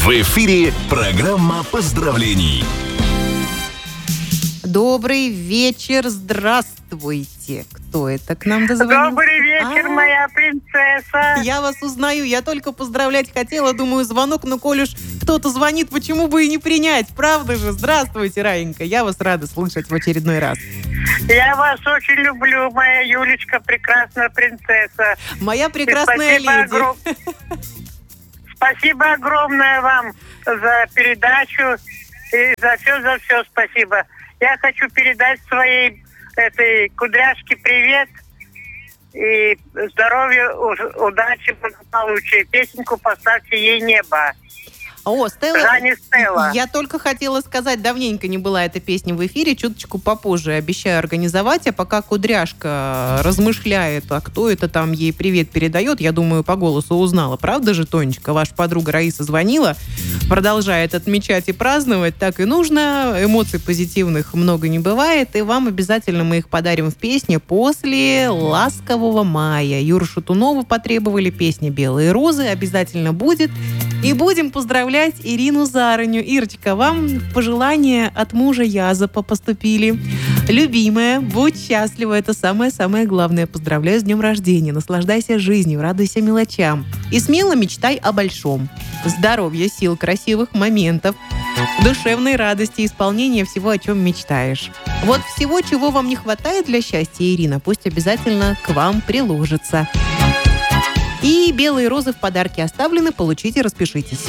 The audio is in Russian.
В эфире программа поздравлений. Добрый вечер, здравствуйте. Кто это к нам дозвонился? Добрый вечер, моя принцесса. Я вас узнаю, я только поздравлять хотела, думаю, звонок, но коль уж кто-то звонит, почему бы и не принять, правда же? Здравствуйте, Раенька, я вас рада слышать в очередной раз. Я вас очень люблю, моя Юлечка, прекрасная принцесса. Моя прекрасная леди. Спасибо огромное вам за передачу и за все спасибо. Я хочу передать своей этой кудряшке привет и здоровья, удачи, благополучия. Песенку поставьте ей «Небо». О, Стелла, Стелла. Я только хотела сказать, давненько не была эта песня в эфире, чуточку попозже обещаю организовать, а пока кудряшка размышляет, а кто это там ей привет передает, я думаю, по голосу узнала. Правда же, Тонечка? Ваша подруга Раиса звонила, продолжает отмечать и праздновать, так и нужно, эмоций позитивных много не бывает, и вам обязательно мы их подарим в песне после «Ласкового мая». Юра Шатунова потребовали, песня «Белые розы» обязательно будет, и будем поздравлять Ирину Зарыню. Ирочка, вам пожелания от мужа Язапа поступили. Любимая, будь счастлива, это самое-самое главное. Поздравляю с днем рождения. Наслаждайся жизнью, радуйся мелочам. И смело мечтай о большом. Здоровья, сил, красивых моментов, душевной радости, исполнения всего, о чем мечтаешь. Вот всего, чего вам не хватает для счастья, Ирина, пусть обязательно к вам приложится. И белые розы в подарке оставлены, получите, распишитесь.